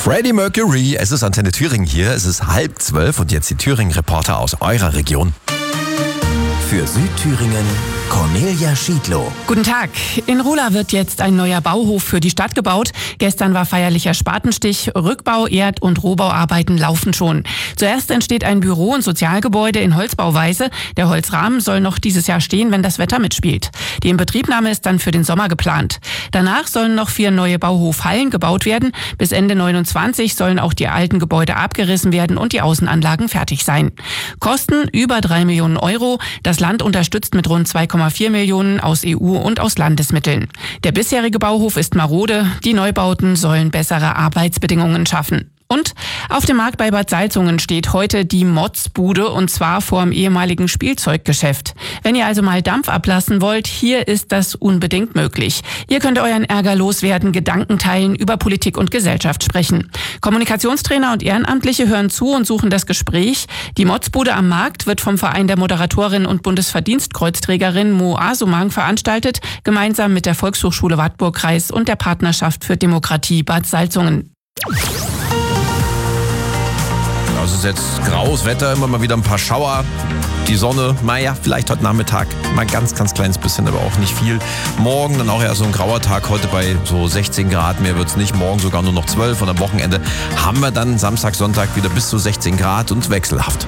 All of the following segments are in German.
Freddie Mercury, es ist Antenne Thüringen hier, es ist 11:30 und jetzt die Thüringen-Reporter aus eurer Region. Für Südthüringen Cornelia Schiedlow. Guten Tag. In Ruhla wird jetzt ein neuer Bauhof für die Stadt gebaut. Gestern war feierlicher Spatenstich. Rückbau-, Erd- und Rohbauarbeiten laufen schon. Zuerst entsteht ein Büro- und Sozialgebäude in Holzbauweise. Der Holzrahmen soll noch dieses Jahr stehen, wenn das Wetter mitspielt. Die Inbetriebnahme ist dann für den Sommer geplant. Danach sollen noch 4 neue Bauhofhallen gebaut werden. Bis Ende 29 sollen auch die alten Gebäude abgerissen werden und die Außenanlagen fertig sein. Kosten über 3 Millionen Euro. Das Land unterstützt mit rund 2,4 Millionen aus EU und aus Landesmitteln. Der bisherige Bauhof ist marode. Die Neubauten sollen bessere Arbeitsbedingungen schaffen. Und auf dem Markt bei Bad Salzungen steht heute die Motzbude, und zwar vor dem ehemaligen Spielzeuggeschäft. Wenn ihr also mal Dampf ablassen wollt, hier ist das unbedingt möglich. Ihr könnt euren Ärger loswerden, Gedanken teilen, über Politik und Gesellschaft sprechen. Kommunikationstrainer und Ehrenamtliche hören zu und suchen das Gespräch. Die Motzbude am Markt wird vom Verein der Moderatorin und Bundesverdienstkreuzträgerin Mo Asumang veranstaltet, gemeinsam mit der Volkshochschule Wartburg-Kreis und der Partnerschaft für Demokratie Bad Salzungen. Es ist jetzt graues Wetter, immer mal wieder ein paar Schauer. Die Sonne, naja, vielleicht heute Nachmittag mal ganz kleines bisschen, aber auch nicht viel. Morgen dann auch eher so ein grauer Tag, heute bei so 16 Grad, mehr wird's nicht. Morgen sogar nur noch 12 und am Wochenende haben wir dann Samstag, Sonntag wieder bis zu 16 Grad und wechselhaft.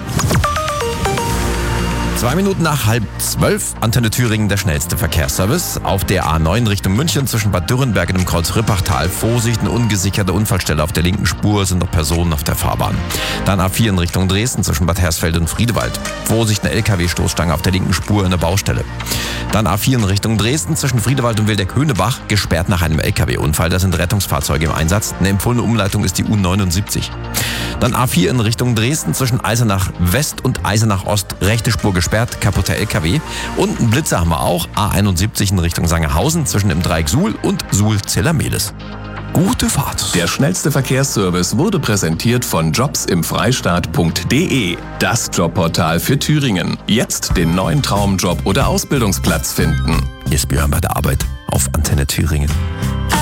2 Minuten nach 11:30, Antenne Thüringen, der schnellste Verkehrsservice. Auf der A9 Richtung München zwischen Bad Dürrenberg und dem Kreuz Rippachtal. Vorsicht, eine ungesicherte Unfallstelle auf der linken Spur, sind noch Personen auf der Fahrbahn. Dann A4 in Richtung Dresden zwischen Bad Hersfeld und Friedewald. Vorsicht, eine LKW-Stoßstange auf der linken Spur in der Baustelle. Dann A4 in Richtung Dresden zwischen Friedewald und Wildeck-Höhnebach, gesperrt nach einem LKW-Unfall. Da sind Rettungsfahrzeuge im Einsatz. Eine empfohlene Umleitung ist die U79. Dann A4 in Richtung Dresden zwischen Eisenach West und Eisenach Ost, rechte Spur gesperrt, kaputter LKW. Und einen Blitzer haben wir auch, A71 in Richtung Sangerhausen zwischen dem Dreieck Suhl und Suhl-Zellermeles. Gute Fahrt. Der schnellste Verkehrsservice wurde präsentiert von jobsimfreistaat.de, das Jobportal für Thüringen. Jetzt den neuen Traumjob oder Ausbildungsplatz finden. Hier ist Björn bei der Arbeit auf Antenne Thüringen.